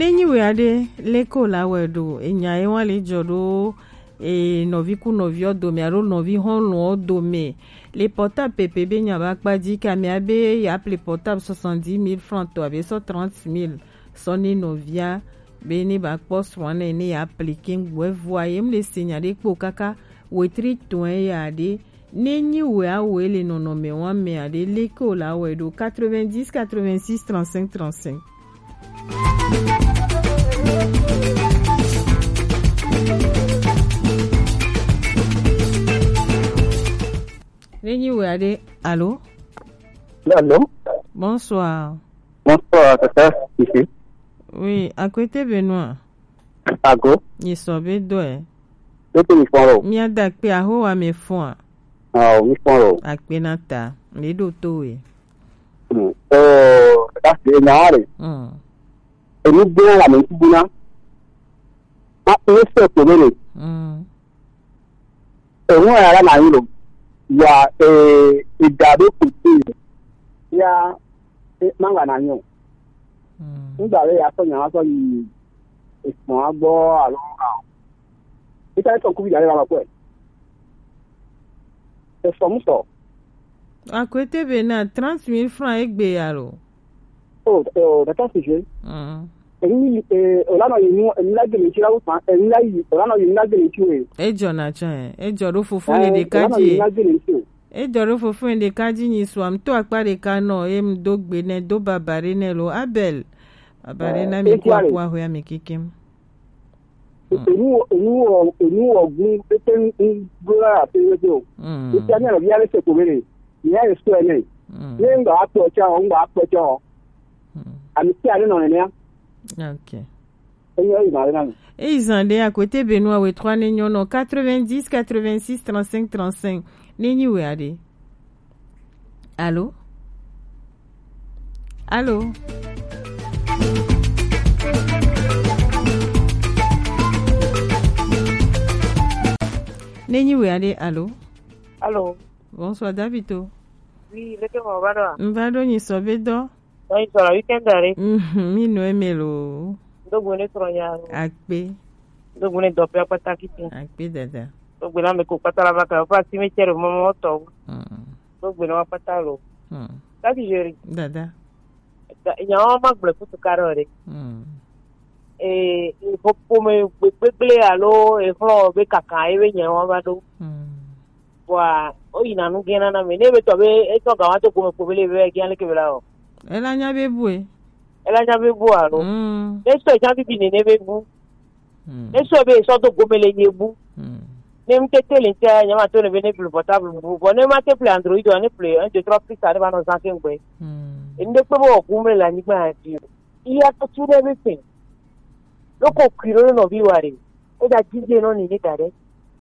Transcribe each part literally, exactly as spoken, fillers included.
Nenyi we ade leko la wedo enya e wan le jodo e novi ku novi odome aro novi hon lo odome les portables P P B nya ba pa di kamia be ya appelé portable soixante-dix mille francs to abe so trente mille soni novia be ni ba post wane ni appliquing we voyez me signaler ko kaka we tri to ya de nenyi we a we le nono me wan me ade leko la wedo quatre-vingt-dix quatre-vingt-six trente-cinq trente-cinq. Nenyi we ade allô? Allô? Bonsoir. Bonsoir, tata, ici. Oui, à côté Benoît. Ago? Ni sobe doe. Dote mi foro. Mi adak pe aho wa me fon. Ah, mi foro. Akpe nata. Le do to we. Hmm. Oh, tata de naare. Hmm. Eni bina la men bina. Ah, e se ko bele. Hmm. E won ara na yiro. Ya eh idado kuti. Ya e manga na nyo. Hmm. Ngba re ya so yan so yi ìpọ̀n agbọ́ àlọ́ àwọn. Ìtàrí tó kú ìyàrá wa pẹ̀. Ẹ̀sọ̀ mú sọ. À côté Benoît trente mille francs egbe yaro. Ó ẹ̀ dàtà sì ṣe. Hmm. Èyí ọ̀lànà yìí ní ẹ̀mí lágbèlè tí láwùjọ kan ẹ̀mí láyìí ọ̀lànà yìí ní lágbèlè tí ó yẹ. Ejo na chan e joro fufu le de kaji. Ọ̀lànà yìí ní lágbèlè tí ó. E joro fufu le de kaji ni swam to akpare kano em do gbe ne do babare ne lo abel. Abare na mi kwa kwa ho ya mi kikim. Enu enu enu ogun pete n gbora ati rejo. Mm. Iti ani abi ale se ko bere. Ni e so ene. Ni nga apo cha o nga apo cha o. Ami ti ale no ne ya. OK. Eyo yi ma na. Et ils en à côté Benoît we trois nenyo no quatre-vingt-dix quatre-vingt-six trente-cinq trente-cinq. Nenyi we ade. Allô? Allô? Nenyi we ade allô? Allô? Bonsoir Davito. Oui, le que m'avado. M'vado ni sobedo. Oui, sur la week-end dare. Mhm, mi no emelo. Do bone tronya. Akpe. Do bone dope apata kiti. Akpe dada. Do bone me ko patala baka fa cimetière momo to. Mhm. Do bone wa patalo. Mhm. Tati jeri. Dada. Nya o magble futu karore. Mhm. Eh, fo pome gbegble alo e fro be kaka ewe nya wa bado. Mhm. Wa o ina nu gena na me ne be to be e to ga wa to ko me ko bele be gian le ke bela o. Ela nya bebue. Ela nya be bu alo. Mhm. Ne so jan bi ne ne be bu. Mhm. Ne so be so to gomele ye bu. Mhm. Ne mte tele ntia nyama to ne be ne plus portable bu. Bo ne ma te play Android o ne play un deux trois plus ça va no zanke ngwe. Mhm. Inde pe bo gomele la ni gba ti. Iya to tu everything. Loko kiro no bi ware. O da jije no ni ni dare.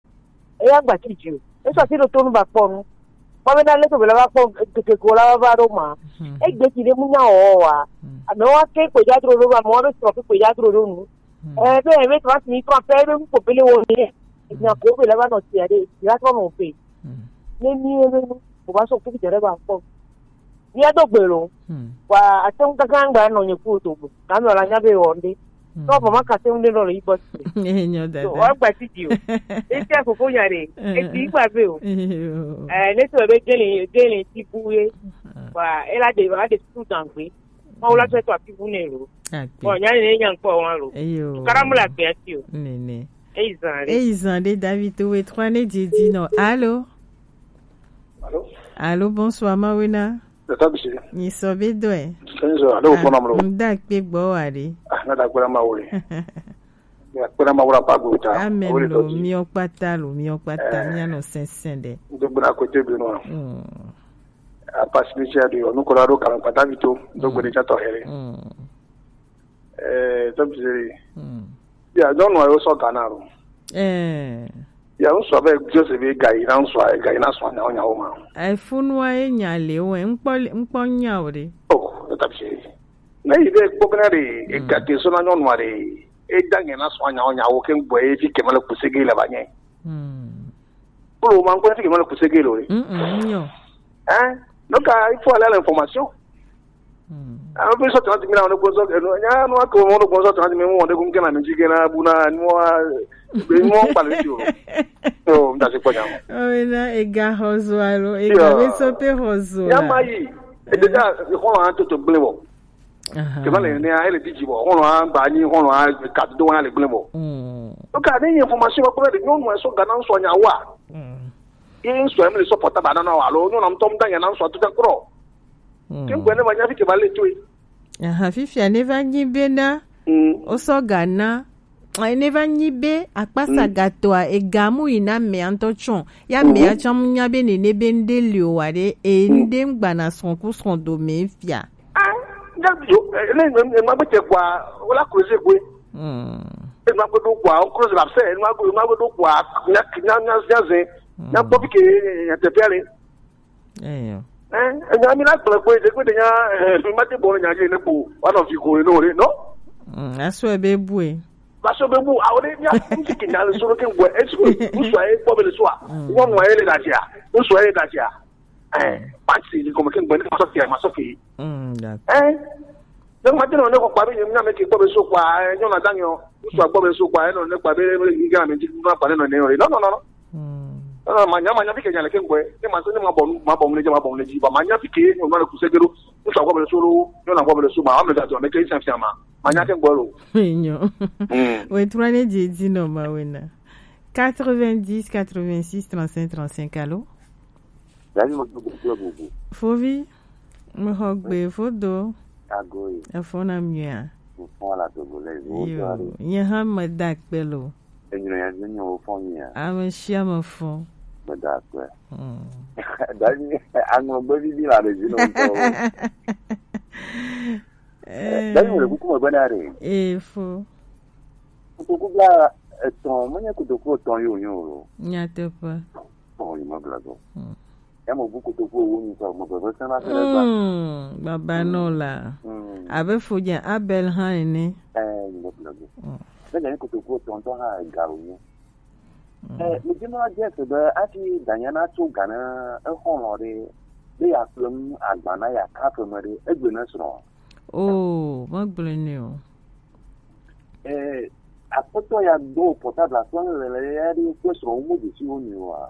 E ya gba ti ju. E so ti do to nu ba po nu. Ba me na le to be la ba po ke ko la ba ro ma. E gbe ti le mu nya o wa. Ame wa ke ko ja tro ro ba mo be tro ko ja tro ro nu. Eh be me tro mi tro pe be ko pele wo ni. Nya ko be la ba no ti ade. Ya tro mo pe. Ne mi e nu ko ba so ku jere ba po. Ni ado gbero. Wa atung ka ganga no nye ku to. Ka mi ola nya be wo ndi. So mama ka se unde lo ri bo. Enyo dada. So wa gba ti ji o. E ti akoko yare. E ti gba be o. Eh le to be gele gele ti buye. Wa e la de wa de tu tangbe. Ma wala to to api bu ne ro. Bo nya ni nya nko wan ro. Eyo. Karamula pe ti o. Nene. E izan re. Et ils en de Davito we trois ne didi no. Allô? Allô? Allô, bonsoir Mawina. Dàtà bi ṣe. Ni sobedo e. Senzo, alo fo na mo. Mda pe gbo ware. Ah, na da gbara ma wole. Ya gbara ma wora pa go ta. Amen lo mi opata lo mi opata nya no sensen de. Do gbara ko te bi no. Mm. A pasilicia de onu ko la ro kan pa Davito, do gbere cha to here. Mm. Eh, to bi ṣe. Mm. Ya don no yo so Ghana ro. Eh. Ya un so be Joseph Gai na so Gai na so nya onya o ma. Ai funwa e nya le we npo npo nya ore. Oh, to bi ṣe. Na ide gbognare e ga te so na nyon ware. E dange na so anya onya o ken boy fi kemale kusege la banye. Mm. Pour man ko fi kemale kusege lo. Mm. Nyo. Hein? Donc il faut aller à l'information. Mm. a be so tan mi na no go so no nya no ko mo no go so tan mi mo de kun kana mi ji gena bu na ni wa be mo pa le jo so nda se ko nya o na e ga hozualo e ga be so pe hozu ya mai e de da ko an to to gble bo ke ba le ni a ele diji bo ko an ba ni ko an ka do wa le gble bo mm o ka de information ko de no mo so ga na so nya wa mm e so em le so porta ba na na wa lo no na mtom da nya na so to da kro ke ko ne ma nya fi ke ba le to aha fifi aneva nyibena mm o so ga na aneva nyibe akpasa gato a egamu ina me antochon ya me a cham nyabe ne ne bende lioware e nde ngba na sonku son do me fia ah yo ele ma be che kwa wala cruise gwe mm e ma go do kwa o cruise la se e ma go ma go do kwa nya nya nya nya na bobi ke ya te pele eh eh nya mi na tole ko de ko de nya mi ma te bo nya je ne po one of you go no no mm aso e be bue baso be bu awore nya music nya le so ke ngwe esu usu ai bo be le so a wo no ai le da tia usu ai da tia eh pati ni ko me ke ngwe ma so tia ma so fi mm da eh no ma te no ne ko pa be ni nya me ke bo be so kwa nyo na danyo usu agbo be so kwa no ne pa be ni ga me ti na pa ne no ne no no no ah manya manya fike nya le ke ngwe ne ma so ne ma bo ma bo ne je ma bo ne ji ba manya fike no ma ku segero usu agbo be so ro no na agbo be so ma ma me da to me ke san fiama manya ke ngwe ro Mignon. Oui, tu m'as dit, dis non, ma wena. quatre-vingt-dix, quatre-vingt-six, trente-cinq, trente-cinq, allô? Fovi? Me hogbe, fodo. Agoi. A fona mia. Fona to gole. Yo, nya ha ma dak belo. Enyo ya nyo fonya. Ama shia ma fon. Ma dak we. Mm. Dani ango bodi di la de no to. Dani mo ku mo banare. Eh fo. Ku ku bla ton mo nya ku to ko ton yo yo. Nya te pa. Oh, ni ma bla go. Mm. Ya mo bu ku to ko wo ni so mo ba sa na tere ba. Mm, baba no la. Mm. Abe fo jan abel han ni. Eh, ni mo bla go. Mm. Dani ku to ko ton ton ha garu ni. Eh, mi di ma je se ba ati danyana to gana e hon lo de de ya plum agbana ya ka to mari e gbe na so. Oh, ma gbele ni o. Eh, apoto ya do portable a son le le ya di ko so mo di si oni wa.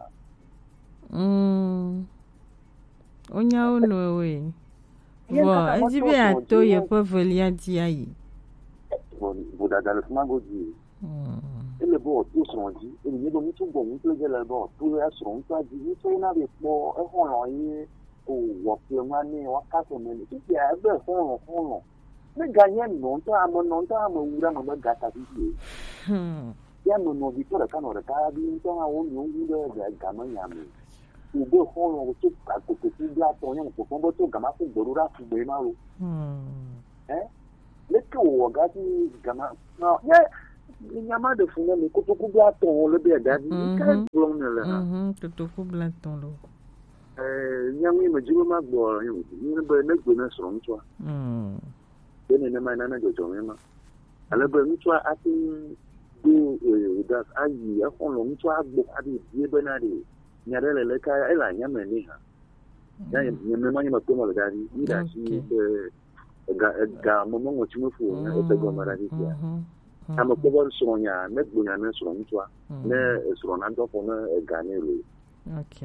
Mm. Onya ono we. Wa, ejibe ato ye po volia di ayi. Bo bo da da le mago di. Mm. Ele bo to so di, ele ni do mi tu bo mi tu je le bo, tu ya so nta di, ni so na be po e hon lo yi. Oh, what you money, what customer? If you have a phone, phone. The Ganyan non to am non to am ura no gata di. Hmm. Ya no no di tora kano da ka bi to a won yo ura da gama yami. U go phone to ka ko to bla to yan ko ko to gama ko borura fu be ma ro. Hmm. Eh? Le ko wo ga di gama. No, ya nyama de fu ne ko to ku bla to le be da di. Ka blon ne la. Mhm, to to ku bla to lo. Eh, nyami ma jibo ma gbo yin ni be na gbo na so nto mm bene na ma na na jojo me ma ala be nto ati do eh that ayi a fon lo nto agbo adi die be na de nyare le le ka ela nyama ni ha ya ni me ma ni ma ko mo da di ni da shi eh ga ga mo mo chi mo fu na e be go ma da di ya ama ko bo so nya na gbo na na so nto na so na do fo na ga ni lo. Okay.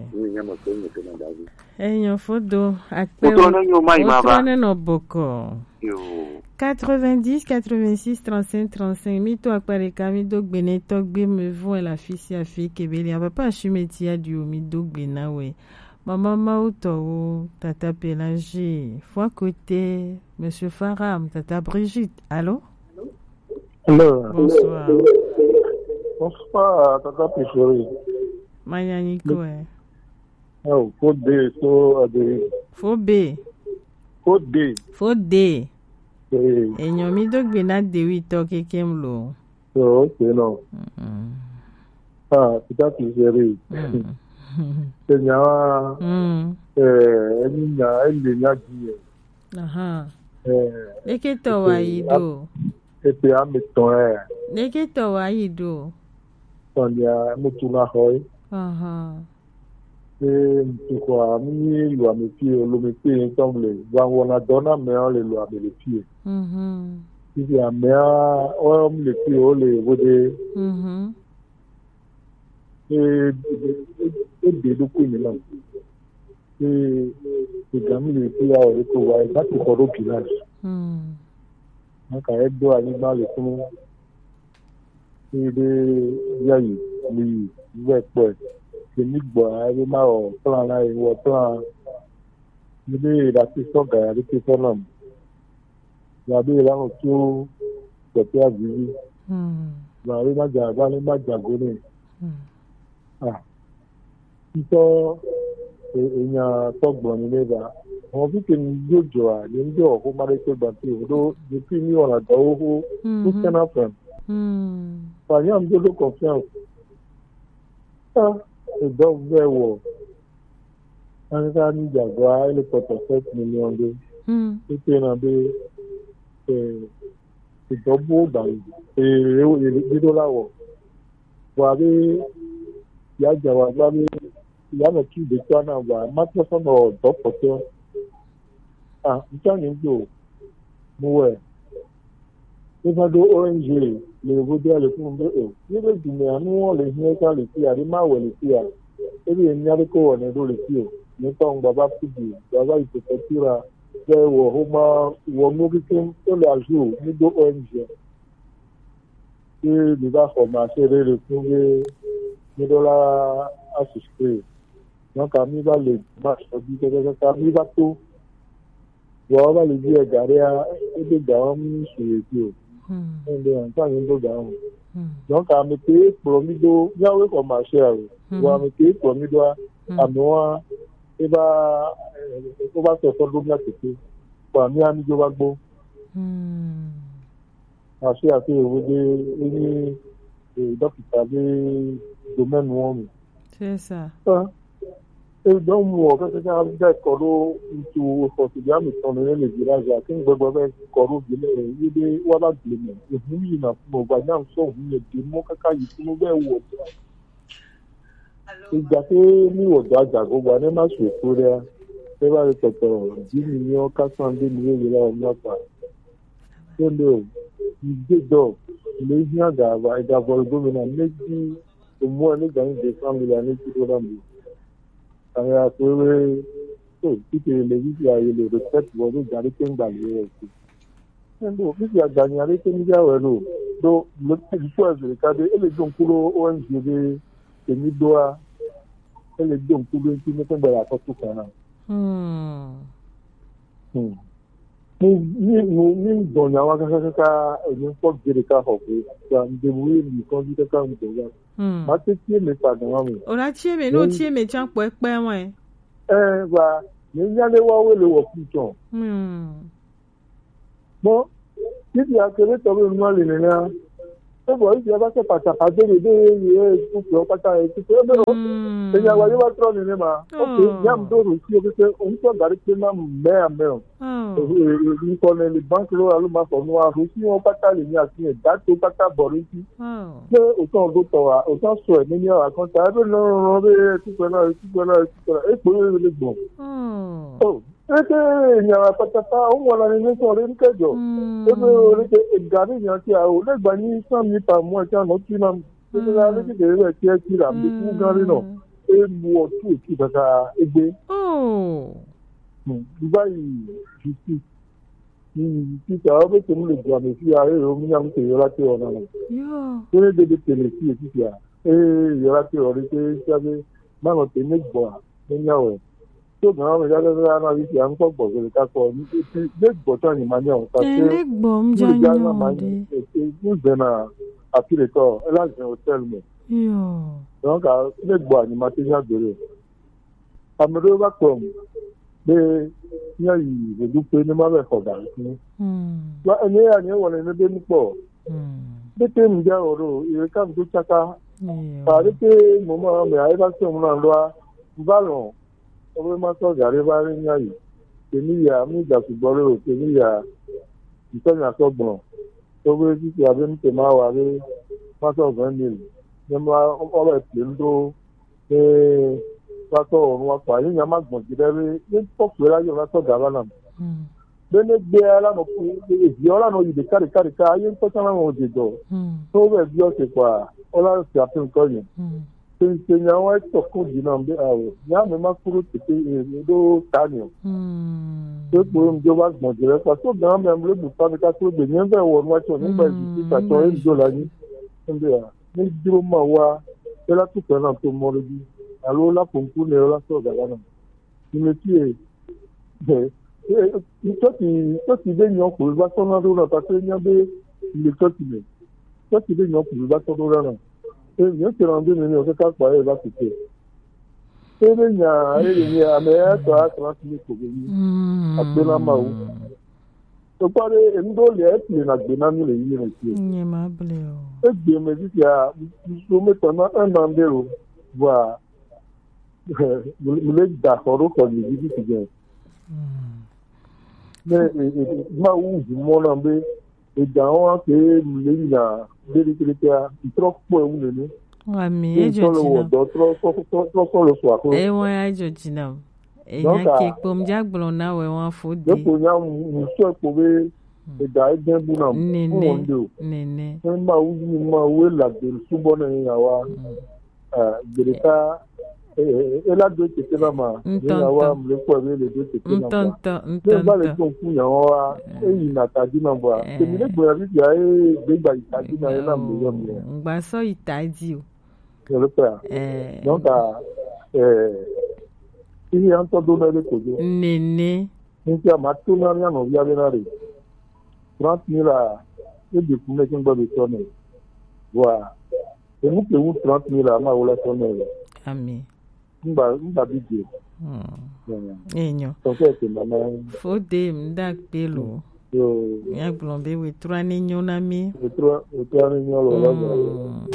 Eyon fodo akpe otone no boko. quatre-vingt-dix, quatre-vingt-six, trente-cinq, trente-cinq. Mito akpare kami do gbene tok be me vont la fisi afi kebeli. Aba pa shumeti ya du mi do gbena we. Maman Mauto, tata Pélagie, fois côté, monsieur Faram, tata Brigitte. Allô? Allô. Bonsoir. Bonsoir, tata Pélagie. Mayani quoi? Oh, faut D, so D. Faut B. Faut D. Faut D. Oui. Et nyomi dog bina dewi toke kemlo. Oh, ok, non. Ah, c'est ça qui gérer. C'est nyawa. Eh, ni nya, ni nya di. Aha. Eh. Leke to wa ido. Et puis à meton eh. Leke to wa ido. Sonia mutuna hoy. Aha. Et quoi, mi lo ame pie, lo me pie ensemble. Va wana dona me le lo ame le pie. Mhm. Si a me a o le pie o le wode. Mhm. Et et de do ku ni la. Et et gami le pie a o ko wa ba ti ko ro pinage. Mhm. Nka edo ani ba le fun. Et de yayi ni we po. Ni gbo ari ma o plan la e wo plan. Ni be la ti so ga ri ti so nam. Ya be la o tu ko ti a vivi. Mhm. Ba ri ma ja ba ni ma ja go ni. Mhm. Ah. Ito e nya to gbo ni le ba. Wọ́n fi kí n yóò à ní ndé ọ̀hún márẹ́tẹ́ gbàtí òdo ní kí ní ọ̀nà àgbà owó ní sẹ́nàfẹ̀m. Fàyà ń dúró confiance. Ká ìdọ́ bẹ́ẹ̀ wọ̀ káńká ní ìjàgbá helicopter first million dé. Títí náà dé ìdọ́gbó gbàgbé èrè dídó láwọ̀. Wà bí ìyá ìjàwá gbá bí ìyá náà kí ìdè tí wọ́n náà wà mátọ́sọ́nà ọ̀dọ́ pọ̀tẹ́. Ah, mchana ndio muwe. Eba do O N G le vodia le kumbe o. Nibe dunia nuo le hieka le tia, le mawe le tia. Ebi enyale ko wane do le tio. Nitong baba fiji, baba ipotira, le wo homa, wo mugikim, to le ajou, ni do O N G. E liba homa, se re le kumbe, ni do la asiste. Donc, ami va le match, di ke ke ke, ami va tout. Wọ́n bá lè jí ẹ̀gà rẹ̀ ẹgbẹ́ ìgbà wọn mú ìṣòro èdè o. Ẹgbẹ́ ọ̀nà ní ìgbà wọn. Wọ́n kà mí pé pòròmídó yàwó ẹ̀kọ́ máa ṣe àrò. Wọ́n mí pé pòròmídó àmì wọn ẹ bá ó bá sọ fún gómìnà kékeré. Wọ́n àmì àníjó bá gbó. Àṣẹ àti èrò dé ní dókítà dé domẹ́nu wọn mi. Ṣé sà? Et donc, moi, quand j'ai envie d'être coraux, tout quotidien, mais on est les villages, à quinze bébés, coraux, il y a des voilà, il y a des mouilles, mon voisin, son, il y a des mots, caca, il faut nous voir où. Et gâté, nous, au Daja, au Guanema, sur Korea, c'est vrai, c'est dix millions, quatre cent deux millions de dollars, on n'a pas. C'est le, il dit donc, les gens d'avant, et d'avoir le domaine, mais dit, au moins, les gagnent des cent mille années, qui doivent àwọn àpẹẹrẹ tó títí lèyí ààyè lè respect wọlé ìdarí tó ń gbà lé ẹsẹ. ẹnu fífi àgbàyàn àrékè níyàwó ẹ lò ló lókùnkùn ẹsẹ káde ẹ lè dùn kúrò O N G dé èmi dóa ẹ lè dùn kúrò ní ní tó gbàyà àkọsù kan náà. ní ní ìdọ̀nyà wa kankanká ẹ̀yìn fọ́ gèrè ká họ̀ pé ìdèwúrẹ́ nìkan bí kankan ń bọ̀ wá. Má tẹ́ tí èmi padà wá mi. Ọ̀rá tí èmi náà tí èmi tí wọ́n pọ̀ ẹ́ pẹ́ wọ́n ẹ̀. Ẹ wà ní nyálé wá wẹ́lẹ̀ wọ̀ fún ìtàn. Mọ́ títí akéré tọ́wé ní wọ́n lè nìyẹn á. Ṣé bọ̀ ìdí ẹ bá ṣe pàtàkì àdéhùn dé ìyẹ́ ìkúkú ọ pátá ẹ̀ títí ẹ bẹ̀rẹ̀ ẹ̀yìn àwọn yóò wá tọ́ nìyẹn mà. Ókè yàm dòrò sí o pé òun tó gàrí pé má mẹ́à mẹ́ọ̀. Nǹkan ní báńkì ló wà ló máa fọ̀ ní wa rò sí wọn pátá lè ní àti ẹ̀dá tó pátá bọ̀ rí sí. Ṣé òtún ọdún tọ̀ wá òtún sọ ẹ̀ nínú ọ̀rọ̀ àkọ́ńtà ẹ bẹ́ẹ̀ náà rán bẹ́ẹ̀ típẹ́ náà típẹ́ náà típẹ́ náà èpò yóò lè gbọ̀n. Eke èèyàn àpàtàkà òun wọn la ní ní sọ̀rọ̀ ní kẹjọ. Ebe oríke ìgbà níyàn tí a ò lẹ́gbà ní sàn mítà mú ẹ̀kí àná tí náà. Ebe náà lè kékeré rẹ̀ kí ẹ kí rà bí fún gánrí náà. E mu ọtún èkì kàkà egbe. Dubai fifty. Títà ọbẹ̀ tó ń lè gbà mí sí ààrẹ rẹ̀ omi náà ń tẹ̀yọ́ láti ọ̀nà náà. Tó ní dédé tẹ̀lé sí èkì tí a. Ee yọ̀rá tí ọ̀rí pé sábẹ́ máa tẹ̀ ní gbọ̀ níyàwó ẹ̀. Tó gbọ́n àwọn ìdájọ́ tó dáná rí ti à ń pọ̀ pọ̀ lórí kákọ́ ní ilé ìgbọ̀tán ni màá ní ọ̀hún. Ilé ìgbọ̀ ń jẹ́ yàn dé. Ní ìgbẹ́nà àpilẹ̀tọ̀ ẹlẹ́sìn hòtẹ́ẹ̀lì mọ̀. Ìwọ̀n ká ilé ìgbọ̀ àní máa tẹ́yà gbèrè. Àmì ló bá pọ̀ pé ní ẹ̀yìn ìrèdú pé ní má bẹ̀ fọ̀gà sí. Ẹni ẹ̀yà ni ẹ̀wọ̀n ní ẹgbẹ́ nípọ̀. Bí pé mi jẹ́ ọ̀rọ̀ ìrẹ́ká mi tó cháká. Pàdé pé mo máa mẹ̀ ayé bá sí òun náà lọ́wọ́ bá ràn ọmọ máa sọ gàrí bá rí ní àyè tèmíyà mí ìgbàsùgbọ́ rẹ̀ ò tèmíyà ìtọ́jú àsọ̀gbọ̀n tó wé títí abẹ́nítẹ̀ máa wà rí mọ́tọ̀gbọ́n nílùú ní ọ̀rọ̀ ìpè ń tó ní Pato onwa kwa yin ya magbon jidere yin pokwe yo la to gavana. Mm. Bene gbe ala no ku e bi ola no yide kari kari ka yin to sana mo jedo. Mm. So we bi o se kwa ola se apun ko yin. Mm. Tin tin ya wa to ku di na mbe awo. Ya me makuru te do tanyo. Mm. So po mjo wa gbon jidere kwa so gan me mle bu ta ka so be yin be wo nwa cho ni ba ji ta to e do la ni. Mbe ya ni duro ma wa ela tu kana to mo ri. Alors là, pour nous, là, ça, là, il me tue. Toi qui, toi qui viens en pour le bâton là, parce que il y a des, il est toi qui vient. Toi qui viens en pour le bâton là, et bien que rendu, mais on sait pas quoi, il va quitter. Et bien, il y a, il y a, mais toi, tu vas finir pour venir. Après la maou. Donc, par les, nous doit les être, les n'a bien amené les yeux, monsieur. Il est mal bleu. Et bien, mais il y a, nous mettons un bandéro, voilà. Mule d'accord ko ni bi ti je mais ma ou du monde en be et dans que mule na vérité trop po ou ne wa mi e jo ti na trop trop trop trop le soir e won a jo ti na e nya ke pom jagbon na we won fo de ko nya mu so ko be e da e den bu na mo ndo nene ma ou ni ma we la de subo na ya wa euh vérité et là deux qui là ma il a wa me ko be le deux qui là ntanta ntanta ba le ton ku yan wa e yi na tadi na bo e mi le gbo ri ya e gbe gba tadi na na me yo mi ngba so itadi o je le père eh donc euh il y a un temps donné le ko nene ni ti ma tu na ya no ya be na re trente mille à e de ku me kin ba be so ne wa e mu ke u trente mille à ma wala so ne ami mba mba bidje enyo fo de mda pelo ya glombe we trois ninyo na mi we trois we trois ninyo lo la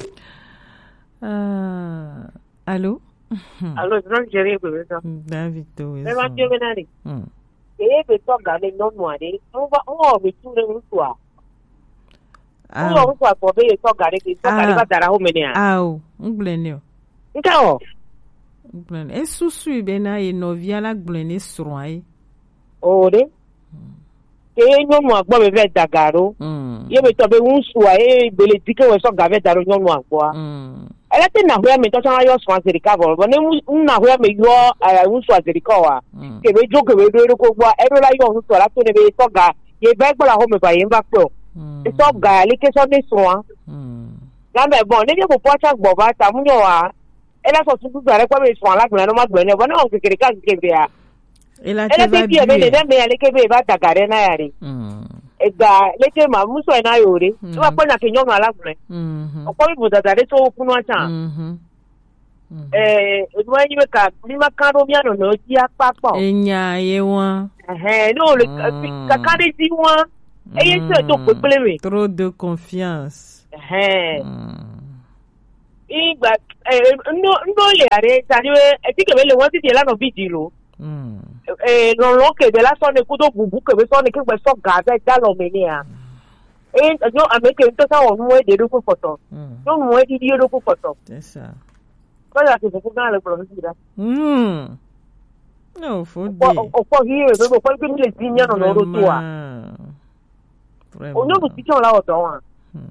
ah allô allô non jere ko ça David to e ma tio benari mm e be to ga le no no ade o ba o me ture nwa ah o nwa ko be to ga le to ga le ba dara ho me ni a ah o ngbleni o nka o Glen e susu ibe na e novia la glen e sroai ore ke nyo mo agbo be ve dagaro ye be to be unsu a e bele dike we so ga ve daro nyo mo agbo a ele te na hwe me to san yo so azerika bo bo ne na hwe me yo a unsu azerika wa ke be jo ke be do ko gbo e do la yo unsu la to ne be to ga ye be gbo la ho me ba ye ba pro e so ga le ke so ne so a ga me bon ne ko po cha gbo ba ta mu yo wa ela so tu gare kwa be so ala gbe no ma gbe ne bo na o kekere ka kekere ya ela te va bi ela te me ale ke be ba ta gare na yari mm e ga le te ma mu so na yore so wa po na ke nyo no ala gbe mhm o ko bi buda dare so kunu acha mhm eh o do anyi be ka ni ma kan ro mi ano no ti apapa enya ye won eh no le ka ka de ti won e ye se to pe pele mi trop de confiance eh igba ndo ndo le are tani e ti ke be le won ti di la no bi di lo mm eh no lo ke de la so ne ku do bubu ke be so ne ke be so ga be da lo me ni a eh no a me ke to sa won mo e de do ku foto no mo e di di do ku foto c'est ça ko la ke se ku na le pro ni da mm no fo de o ko hi e do ko ke ni le ti nya no no ro tu a o no ku ti cho la o do wa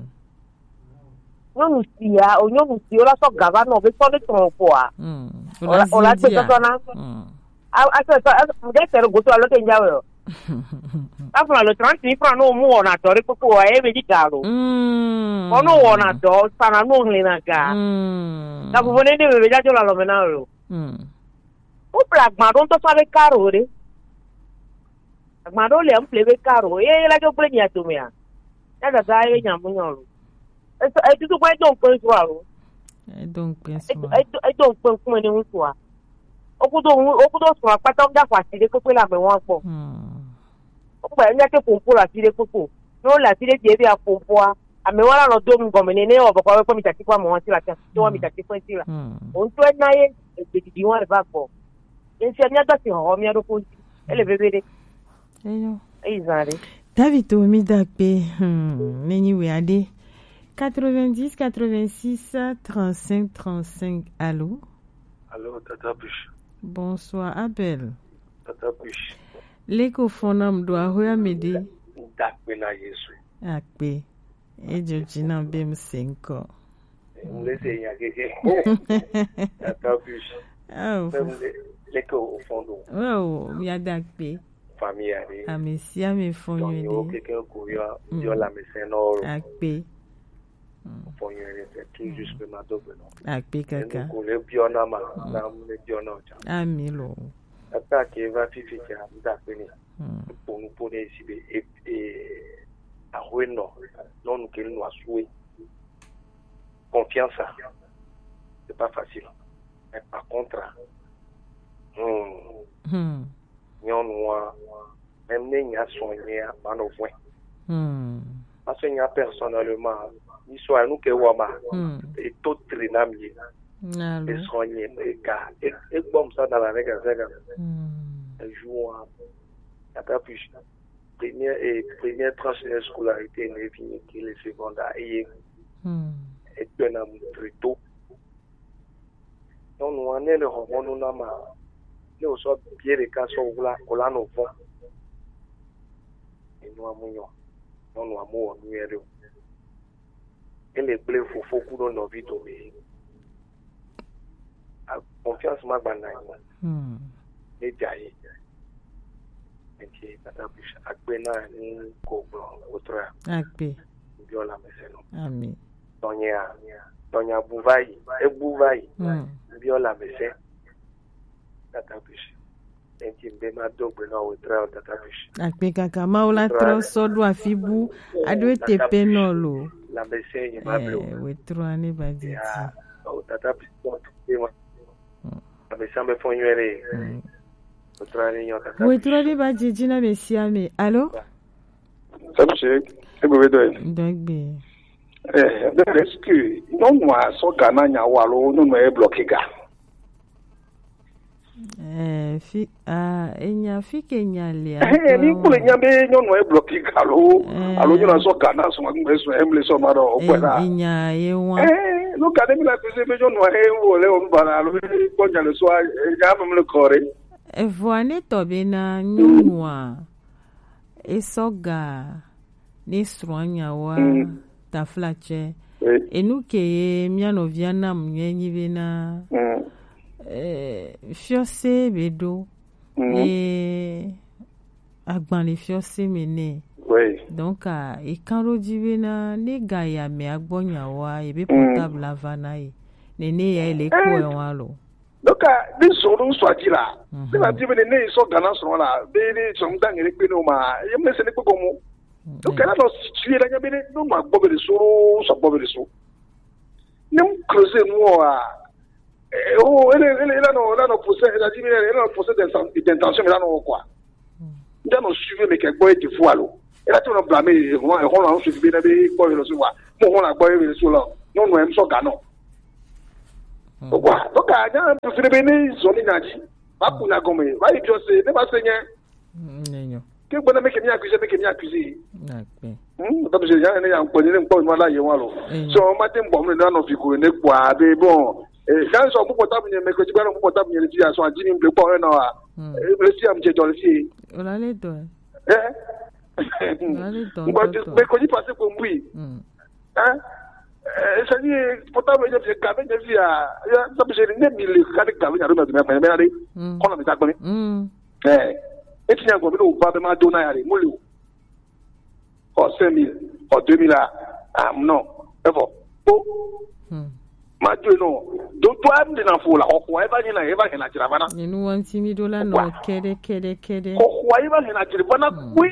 no sia o no sia la so gava no be so de tron po a mm o la te to na mm a a se so de ter go to lo te njawe o a fra lo trente fra no mu na to re po e be di galo mm o no na do sana no le na ga mm ta bu ne ne be ja jo la lo me na ro mm o pragma don to fa le caro re pragma do le am plebe caro e la jo ple nya to me a ya da ga e nya mu nyo e e tu kwa don pe so aro e don pe so e e don pe fún ẹni so a okudo okudo so apata o da fa ti de ko pe la me won po mm o pa nya ke pompo la ti de popo no la ti de je bi a pompo a ame wala no do mi gomene ne o boko ko mi ta ti kwa mo won ti la ta to mi ta ti fun ti la o nto e na ye e ti di won ba po en se nya da ti ho mi ado ko ele bebe de eyo e zare David o mi da pe hmm neni we ade quatre-vingt-dix, quatre-vingt-six, trente-cinq, trente-cinq, allô? Allô, Tata Push. Bonsoir, Abel. Tata Push. Leko fonam do ahoya midi. Dakpe na Yesu. Akpe. Ejo jina bem senko. Mlese ya keke. Tata Push. Oh. Leko au fond. Oh, mi adakpe. Famille ari. Amesia me fonyo ni. Yo keke ko yo yo la mesenoro. Akpe. Fonyo ni c'est tout juste ma double non. Akpe kaka. Ko le biona ma na me biona cha. Amilo. Ata ke va fifikia dakpe ni. Pour nous poser ici et et à Reno non nous qu'elle nous a souhaité confiance c'est pas facile mais par contre hum nous même n'y a soigné à nos points parce qu'il y a personnellement ni soit nous que wama et tout trinamier et soigner et car et comme ça dans la règle c'est joue Tata Push, première et première tranche de scolarité n'est finie que les secondaires et et bien à très tôt. Donc nous en est le hormone nous n'a pas nous sommes bien les cas sur la colonne au fond et nous avons nous nous avons nous et nous et les bleus faut faut que nous nos vies tomber confiance ma banane les jaillit Enti Tata Push akpe na ni ko blo otra akpe biola meseno ami tonya tonya buvai e buvai biola mese Tata Push enti be ma dogbe na otra Tata Push akpe kaka maula tro sodo afibu ado tepe no lo la mese ni ma blo eh wetro ani baditi o Tata Push la mese me fonywere Oui, tu as pas dit na mesiame. Allô? Ça me chèque. C'est mauvais doigt. Donc bien. Eh, est-ce que non moi so Ghana nya walo non me bloqué ga. Eh, fi ah, enya fi Kenya le. Eh, ni ko le nya be non me bloqué ga lo. Alo ni na so Ghana so ma ngbe so emle so ma do opera. Enya ye wa. Eh, lo ka de mi la pese be non he wo le o mbara lo ko nya le so ya me le kore. Evoane tobe na nyunwa esoga nisroanya wa taflache enuke miano vianam nyenyi bena eh fiose bedo e agban le fiose mene donc a e kanro dibena ne gaya me agbonya wa ebe portable avana e nene ya ele ko e wa lo. Donc, des zones soit dit là. C'est la dive de nez, sont dans ce là. Béni, sont dans les pénoma. Il me semble que comme. Donc, elle a situé la gamme, non, ma bobe de soro, sa bobe de soro. Nous creuser moi. Oh, elle est là, non, là, non, possède, elle a dit, elle a possède d'intention, mais là, non, quoi. Dans nos suivis, mais quelqu'un est du foie, l'eau. Elle a tout blâmé, on a un suivi, mais quoi, le soir. Mon, on a quoi, le soir. Non, nous, même, sont gagnants. Donc, donc, il y a un peu de bénéfice, on a dit, pas pour la gomme, va y piocher, ne pas saigner. Que bon, mais qu'il y a accusé, mais qu'il y a accusé. Hum, comme j'ai dit, il y a un peu de temps, voilà, il y a un lot. Si on m'a dit, bon, on a nos figures, ne quoi, mais bon, et quand on peut portable, mais que tu vas nous portable, il y a son dîner, le point, un an, le si, I'm dans le si. On a les deux. Eh? Mais quand il passe pour oui. Hein? Ça dit, portable, il y a des cabines, il y a, ça peut être une mille, quatre cabines, il y a des cabines, il y a des cabines, on a des cabines. Eh, et tu n'as pas vu, pas de donner à les moulous. Oh, cinq mille, oh, deux mille, ah, non, c'est bon. Oh, maintenant, donc, toi, tu n'as pas là, oh, quoi, il va y aller, il va y aller, tu vas là. Il nous a intimidé non, kede, kede, kede. Oh, quoi, il va y aller, tu vas là, oui.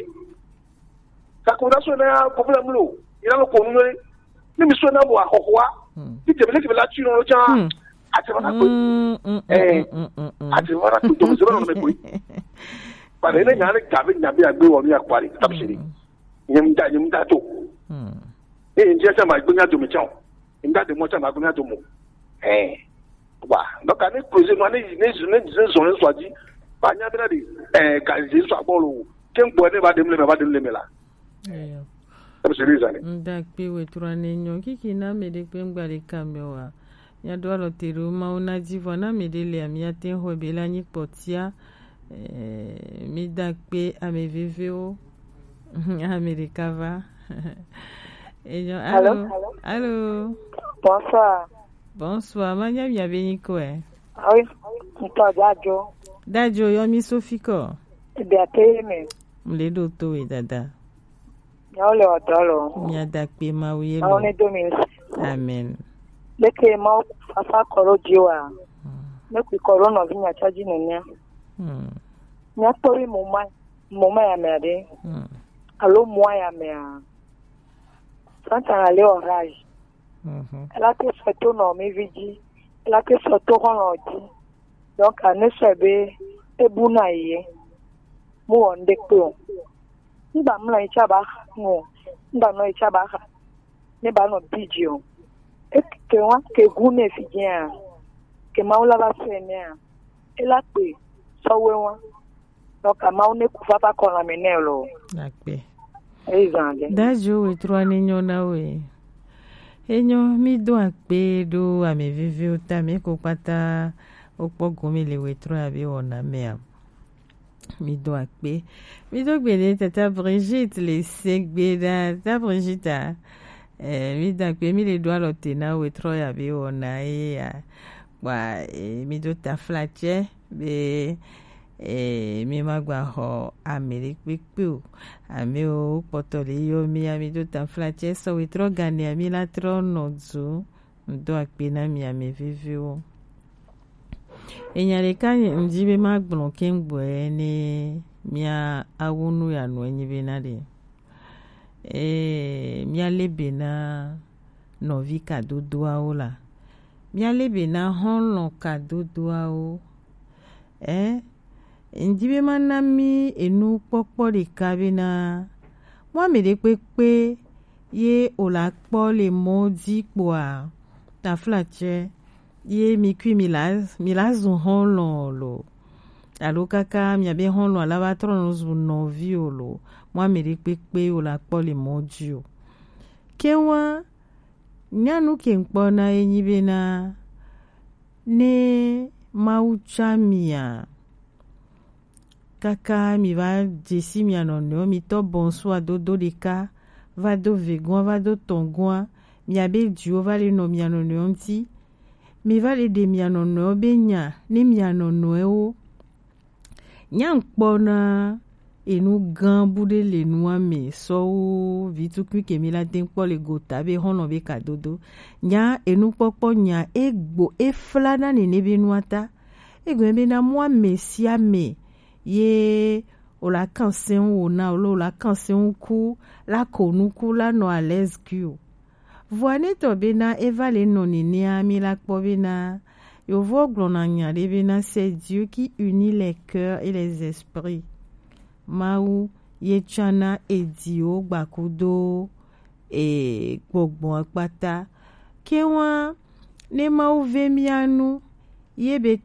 Ça commence à un problème, l'eau. Il a le connu. Ni miso na bo akokwa ti tebele ke la tu no cha ati wana ko eh ati wana ko to zero no me ko pa le nya le ka be nya be agbe wo mi akwari tabsiri nyem da nyem da to eh nje sa ma gbonya to mi cha nda de mo cha ma gbonya to mo eh wa donc ani projet no ni ni ni zo ni so ji pa nya be na di eh ka ji so abolo ken bo ne ba dem le ba dem le me la eh Ndakpe weturane nyo kiki na mede kwe mgbali kamewa ya do lo tero ma una jivo na medele ami aten ho be la ni potia eh mi da pe ame viveo America va. Et yo, allô? Allô? Bonsoir. Bonsoir. Manya mi aveni ko e. Ah oui. Nto dajo. Dajo yo mi Sofiko. Be ate me. Mle do to e dada. Ya ole odolo. Nya da pe ma uye lo. Aone do mi. Amen. Leke ma fafa koro jiwa. Me ku koro no vinya chaji nenya. Hmm. Nya tori muma muma ya me ade. Hmm. Allo moi ya me a. Santa ale orage. Mhm. Elle a été photo no mi viji. Elle a été photo on odi. Donc ane sebe ebuna ye. Mu onde ko. Nba mla ichaba no. Nba no ichaba. Ne ba no video. E ke wa ke gune fijia. Ke maula ba senya. Elle a pe so we won. Donc ama one ku papa kon la menelo. Nakpe. Ezange. Dajo we tro aninyo na we. Enyo mi do akpe do ame vivi uta mi ko pata okpo gomi le we tro abi ona mea. Mi do akpe. Mi do gbede tata Brigitte le segbe da tata Brigitte. Eh mi do akpe mi le do alote na we tro abi ona e ya. Wa e, mi do ta flatche be e mi magwa ho Amerique pipu ami o potole yo mi ami do ta flatche so we tro gani ami la tro nozu ndo akpena mi ami vivio enyare kanye mjibe magbon kengbo ene mia awunu ya no enyibe na de e mia lebena novi kadodo aola mia lebena honlo kadodo ao eh njibe manami enu popo de kabina mo me de pepe ye ola po le modi poa ta flache ye mi kwi milaz milazu honlo lo alo kaka mi abe honlo ala ba tron zu no violo mo me de pepe ola po le modi o kewa nyanu kenpo na enyibe na ne mauchamia kaka mi va desi mi anono mi to bonsoir dodo de ka va do vegon va do tongoa mi abe dio va le no mi anono nti mi va le de mi anono benya ni mi anono e o nyang pona enu gan bude le noa me so vitu kwi ke mi la den po le gota be hono be ka dodo nya enu popo nya egbo e flana ni ne be nuata ego be na moi mesia me ye o la kansen o na o la kansen ku la konuku la no à l'aise ku voine to bena eva le nonini ami la po bena yo vo glona nya de bena c'est Dieu qui unit les cœurs et les esprits mau ye chana edio gbakudo e gbogbo apata ke won ne mau vemianu ye be